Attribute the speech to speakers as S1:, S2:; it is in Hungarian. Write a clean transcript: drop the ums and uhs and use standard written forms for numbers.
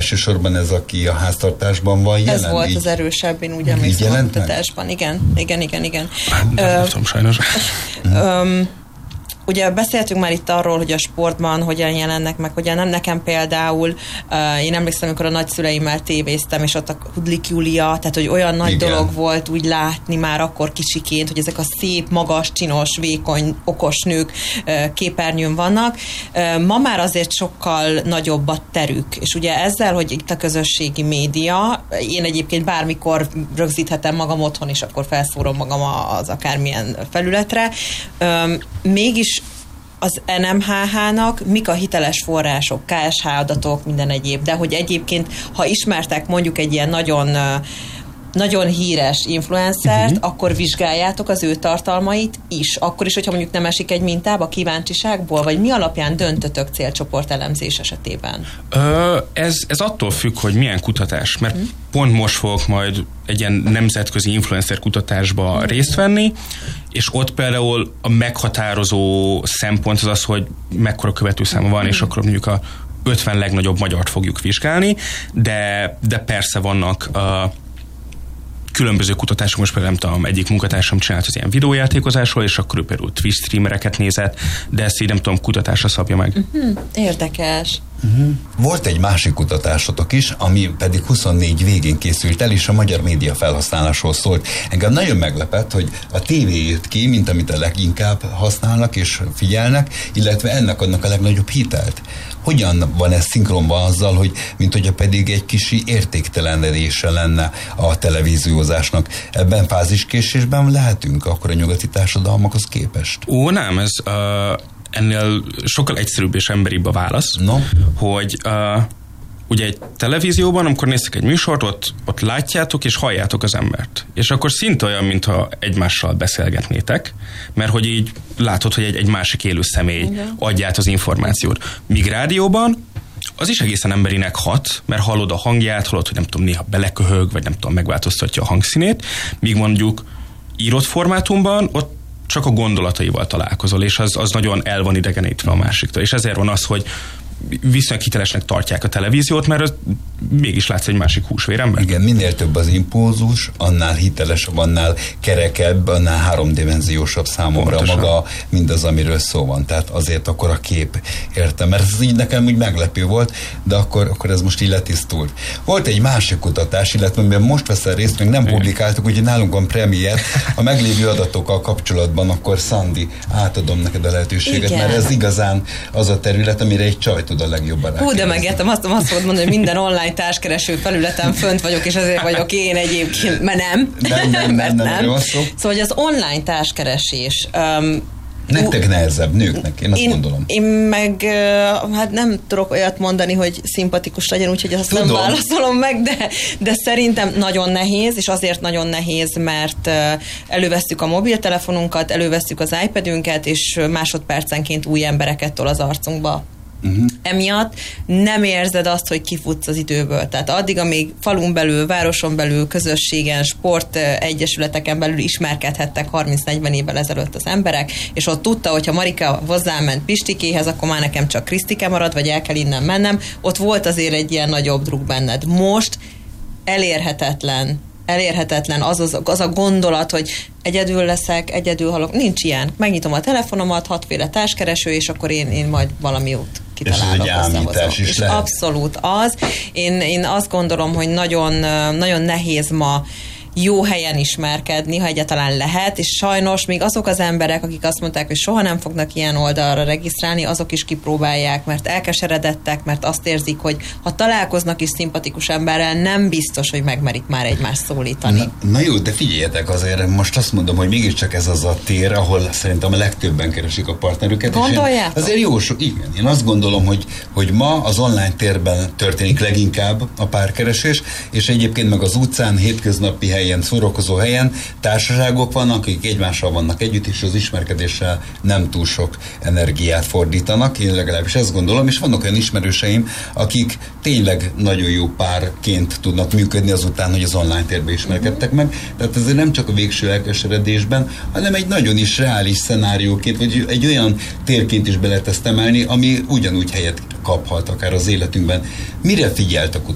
S1: elsősorban ez, aki a háztartásban van jelen.
S2: Ez volt az erősebb, én úgy emlékszem a kutatásban. Igen.
S3: Nem tudom, sajnos.
S2: Ugye beszéltünk már itt arról, hogy a sportban hogyan jelennek meg, hogyan nem. Nekem például, én emlékszem, amikor a nagyszüleimmel tévéztem, és ott a Hudlik Júlia, tehát hogy olyan nagy dolog volt úgy látni már akkor kicsiként, hogy ezek a szép, magas, csinos, vékony, okos nők képernyőn vannak. Ma már azért sokkal nagyobb a terük, és ugye ezzel, hogy itt a közösségi média, én egyébként bármikor rögzíthetem magam otthon, és akkor felszórom magam az akármilyen felületre, mégis az NMHH-nak mik a hiteles források, KSH adatok, minden egyéb, de hogy egyébként, ha ismertek mondjuk egy ilyen nagyon híres influencert, akkor vizsgáljátok az ő tartalmait is. Akkor is, hogyha mondjuk nem esik egy mintába kíváncsiságból, vagy mi alapján döntötök célcsoport elemzés esetében?
S3: Ez attól függ, hogy milyen kutatás, mert pont most fogok majd egy ilyen nemzetközi influencer kutatásba részt venni, és ott például a meghatározó szempont az, hogy mekkora követőszáma van, és akkor mondjuk a 50 legnagyobb magyart fogjuk vizsgálni, de persze vannak különböző kutatások, most például nem tudom, egyik munkatársam csinált az ilyen videójátékozásról, és akkor ő például Twitch streamereket nézett, de ezt így nem tudom, kutatásra szabja meg.
S2: Érdekes.
S1: Volt egy másik kutatásotok is, ami pedig 24 végén készült el, és a magyar média felhasználásról szólt. Engem nagyon meglepett, hogy a tévé jött ki, mint amit a leginkább használnak és figyelnek, illetve ennek adnak a legnagyobb hitelt. Hogyan van ez szinkronban azzal, hogy mint hogyha pedig egy kicsi értéktelenedése lenne a televíziózásnak? Ebben fáziskésésben lehetünk akkor a nyugati társadalmakhoz képest?
S3: Nem, ez ennél sokkal egyszerűbb és emberibb a válasz, hogy ugye egy televízióban, amikor néztek egy műsort, ott látjátok és halljátok az embert. És akkor szinte olyan, mintha egymással beszélgetnétek, mert hogy így látod, hogy egy másik élő személy adja át az információt. Míg rádióban az is egészen emberinek hat, mert hallod a hangját, hallod, hogy nem tudom, néha beleköhög, vagy nem tudom, megváltoztatja a hangszínét, míg mondjuk írott formátumban ott csak a gondolataival találkozol, és az nagyon el van idegenítve a másiktól. És ezért van az, hogy viszonylag hitelesnek tartják a televíziót, mert mégis látsz egy másik húsvérember.
S1: Igen, minél több az impulzus, annál hitelesebb, annál kerekebb, annál háromdimenziósabb számomra pontosan maga mindaz, amiről szó van. Tehát azért akkor a kép, értem, mert ez így nekem úgy meglepő volt, de akkor ez most így letisztult. Volt egy másik kutatás, illetve amiben most veszel részt, még nem publikáltuk, úgyhogy nálunk van premier, a meglévő adatokkal kapcsolatban, akkor Szandi, átadom neked a lehetőséget, mert ez igazán az a terület, amire egy csaj tud a legjobban rákérdezni.
S2: De megértem, azt fogod mondani, hogy minden online társkereső felületen fönt vagyok, és azért vagyok én egyébként, mert nem.
S1: Nem.
S2: Szóval, hogy az online társkeresés
S1: nektek nehezebb, nőknek, én azt gondolom.
S2: Én meg hát nem tudok olyat mondani, hogy szimpatikus legyen, úgyhogy azt nem válaszolom meg, de szerintem nagyon nehéz, és azért nagyon nehéz, mert elővesszük a mobiltelefonunkat, elővesszük az iPadünket, és másodpercenként új embereket tol az arcunkba. Emiatt nem érzed azt, hogy kifutsz az időből. Tehát addig, amíg falun belül, városon belül, közösségen, sport egyesületeken belül ismerkedhettek 30-40 évvel ezelőtt az emberek, és ott tudta, hogyha Marika hozzáment Pistikéhez, akkor már nekem csak Krisztike marad, vagy el kell innen mennem. Ott volt azért egy ilyen nagyobb druk benned. Most elérhetetlen az a gondolat, hogy egyedül leszek, egyedül halok. Nincs ilyen. Megnyitom a telefonomat, 6 féle társkereső, és akkor én majd valami út kitalálok.
S1: És ez egy ámítás is lehet.
S2: Abszolút az. Én azt gondolom, hogy nagyon, nagyon nehéz ma jó helyen ismerkedni, ha egyáltalán lehet, és sajnos még azok az emberek, akik azt mondták, hogy soha nem fognak ilyen oldalra regisztrálni, azok is kipróbálják, mert elkeseredettek, mert azt érzik, hogy ha találkoznak is szimpatikus emberrel, nem biztos, hogy megmerik már egymást szólítani.
S1: Na jó, de figyeljetek azért, most azt mondom, hogy mégiscsak ez az a tér, ahol szerintem a legtöbben keresik a partnerüket.
S2: Gondoljátok?
S1: Azért jó sok, igen. Én azt gondolom, hogy ma az online térben történik leginkább a párkeresés, és egyébként meg az utcán, hétköznapi helyen, szórakozó helyen társaságok vannak, akik egymással vannak együtt, és az ismerkedéssel nem túl sok energiát fordítanak, én legalábbis ezt gondolom, és vannak olyan ismerőseim, akik tényleg nagyon jó párként tudnak működni azután, hogy az online térben ismerkedtek meg, tehát ezért nem csak a végső elkeseredésben, hanem egy nagyon is reális szenárióként, vagy egy olyan térként is be lehet ezt emelni, ami ugyanúgy helyet kaphat akár az életünkben. Mire figyelt a kutatás?